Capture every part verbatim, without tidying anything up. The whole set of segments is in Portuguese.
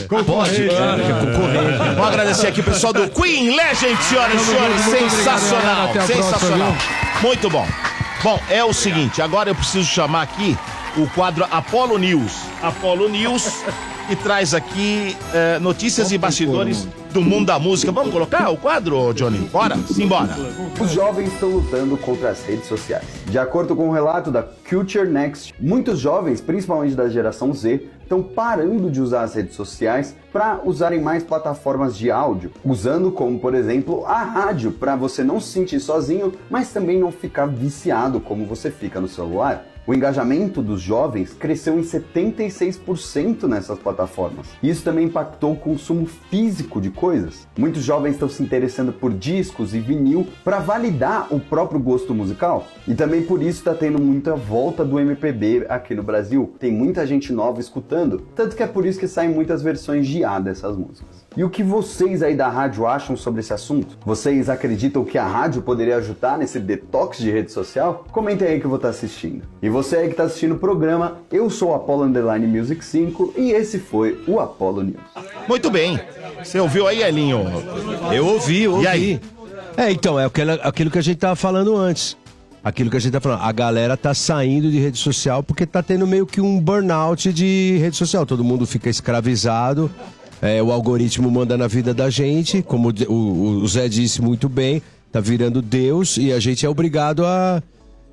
Pode, cara, que é concorrente. Vamos agradecer aqui o pessoal do Queen Legend, senhoras e senhores. Sensacional, sensacional. Muito bom. Bom, é o seguinte, agora eu preciso chamar aqui o quadro Apollo News. Apollo News, que traz aqui eh, notícias e bastidores do mundo da música. Vamos colocar o quadro, Johnny? Bora? Simbora. Os jovens estão lutando contra as redes sociais. De acordo com o relato da Culture Next, muitos jovens, principalmente da geração Z, estão parando de usar as redes sociais para usarem mais plataformas de áudio, usando como, por exemplo, a rádio, para você não se sentir sozinho, mas também não ficar viciado como você fica no celular. O engajamento dos jovens cresceu em setenta e seis por cento nessas plataformas. Isso também impactou o consumo físico de coisas. Muitos jovens estão se interessando por discos e vinil para validar o próprio gosto musical. E também por isso está tendo muita volta do M P B aqui no Brasil. Tem muita gente nova escutando, tanto que é por isso que saem muitas versões de A dessas músicas. E o que vocês aí da rádio acham sobre esse assunto? Vocês acreditam que a rádio poderia ajudar nesse detox de rede social? Comentem aí que eu vou estar assistindo. E você aí que está assistindo o programa, eu sou o Apollo Underline Music cinco e esse foi o Apollo News. Muito bem. Você ouviu aí, Elinho? Eu ouvi, eu ouvi. E aí? É, então, é aquilo, aquilo que a gente tava falando antes. Aquilo que a gente tá falando. A galera tá saindo de rede social porque tá tendo meio que um burnout de rede social. Todo mundo fica escravizado. É, o algoritmo manda na vida da gente, como o, o, o Zé disse muito bem, tá virando Deus e a gente é obrigado a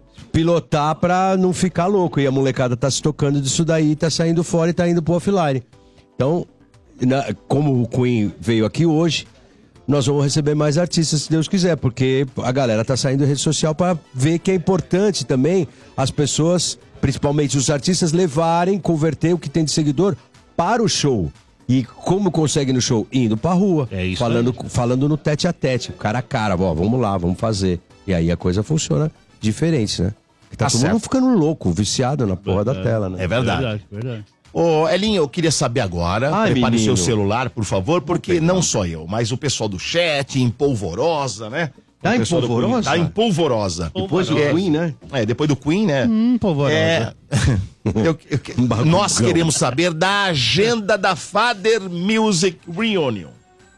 pilotar pra não ficar louco. E a molecada tá se tocando disso daí, tá saindo fora e tá indo pro offline. Então, na, como o Queen veio aqui hoje, nós vamos receber mais artistas, se Deus quiser, porque a galera tá saindo da rede social pra ver que é importante também as pessoas, principalmente os artistas, levarem, converter o que tem de seguidor para o show. E como consegue no show? Indo pra rua, é isso falando, falando no tete a tete, cara a cara, ó, vamos lá, vamos fazer. E aí a coisa funciona diferente, né? Tá, tá todo certo. Mundo ficando louco, viciado na porra verdade. Da tela, né? É verdade. verdade, verdade. Ô, Elinho, eu queria saber agora, Ai, prepare o seu celular, por favor, porque não só eu, mas o pessoal do chat, em polvorosa, né? Tá em polvorosa? Tá em polvorosa. Depois do é, Queen, né? É, depois do Queen, né? Hum, polvorosa. É, eu, eu, nós queremos saber da agenda da Father Music Reunion.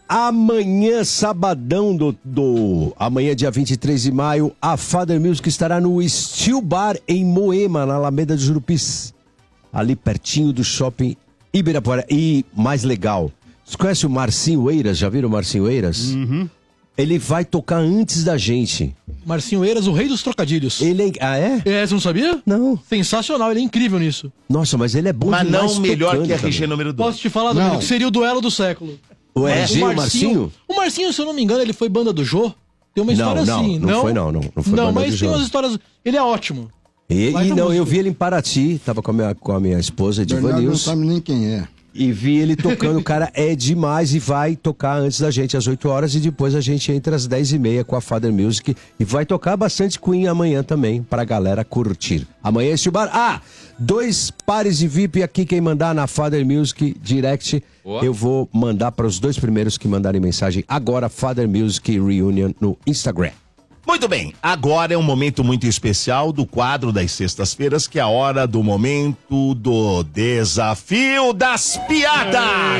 Amanhã, sabadão do, do... Amanhã, dia vinte e três de maio, a Father Music estará no Steel Bar em Moema, na Alameda de Jurupis. Ali pertinho do shopping Ibirapuera. E mais legal, você conhece o Marcinho Eiras? Já viram o Marcinho Eiras? Uhum. Ele vai tocar antes da gente. Marcinho Eiras, o rei dos trocadilhos. Ele é... Ah, é? É, você não sabia? Não. Sensacional, ele é incrível nisso. Nossa, mas ele é bom mas demais. Mas não melhor tocando, que R G número dois. Posso te falar, Domingos, que seria o duelo do século. O R G, o Marcinho? O Marcinho, se eu não me engano, ele foi banda do Jô. Tem uma história não, assim. Não, não, não foi não. Não, não, foi não mas tem umas histórias... Ele é ótimo. E, e não, eu vi ele em Paraty, tava com a minha, com a minha esposa, Diva News. Não sabe nem quem é. E vi ele tocando, o cara é demais e vai tocar antes da gente às oito horas e depois a gente entra às dez e meia com a Father Music e vai tocar bastante Queen amanhã também pra galera curtir. Amanhã esse bar. Ah, dois pares de V I P aqui, quem mandar na Father Music Direct, Boa. Eu vou mandar para os dois primeiros que mandarem mensagem agora, Father Music Reunion no Instagram. Muito bem, agora é um momento muito especial do quadro das sextas-feiras, que é a hora do momento do Desafio das Piadas.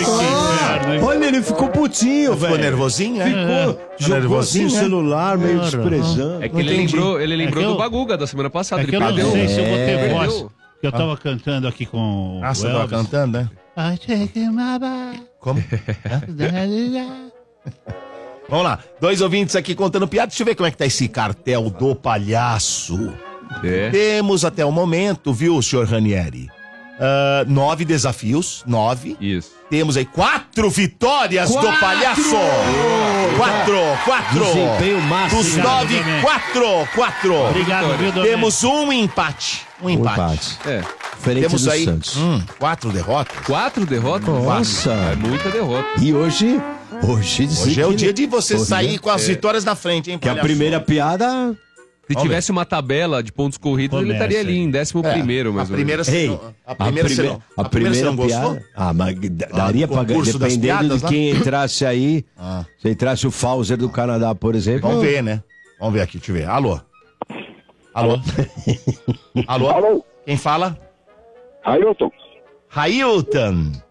Ah, olha, ele ficou putinho, velho. Ficou nervosinho, é? Ficou, é. jogou assim o celular, meio Claro. desprezando. É que ele lembrou, ele lembrou é do eu, Baguga da semana passada. É que ele eu não perdeu. sei se eu vou ter é. voz. Que eu tava ah. cantando aqui com Ah, você tava cantando, né? Como? Vamos lá, dois ouvintes aqui contando piada. Deixa eu ver como é que tá esse cartel do palhaço. É. Temos até o momento, viu, senhor Ranieri? Uh, nove desafios, nove. Isso. Temos aí quatro vitórias quatro! do palhaço. Oh, quatro, quatro. Desempenho máximo. Dos nove, quatro, quatro. Obrigado, viu, Temos um empate. Um, um empate. empate. É. Diferente Temos do aí Santos. Hum, quatro derrotas. Quatro derrotas? Nossa. É muita derrota. E hoje... Hoje, hoje é o dia de você hoje sair com as é. vitórias na frente, hein, que a primeira piada... Se Vamos tivesse ver. uma tabela de pontos corridos, Começa. ele estaria ali em décimo é. primeiro, mais a primeira, Ei, não, a primeira, a, prime não, a, a primeira, primeira piada... gostou? Ah, mas daria ah, pra ganhar, dependendo piadas, de quem né? entrasse aí. Ah. Se entrasse o Fauser do Canadá, por exemplo... Vamos ver, né? Vamos ver aqui, deixa eu ver. Alô? Alô? Alô? Alô? Quem fala? Railton. Railton.